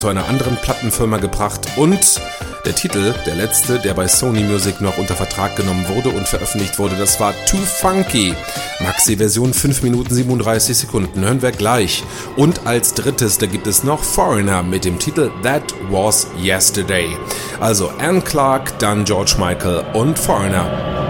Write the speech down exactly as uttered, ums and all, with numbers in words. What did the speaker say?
zu einer anderen Plattenfirma gebracht und der Titel, der letzte, der bei Sony Music noch unter Vertrag genommen wurde und veröffentlicht wurde, das war Too Funky. Maxi-Version fünf Minuten siebenunddreißig Sekunden, hören wir gleich. Und als drittes, da gibt es noch Foreigner mit dem Titel That Was Yesterday. Also Anne Clark, dann George Michael und Foreigner.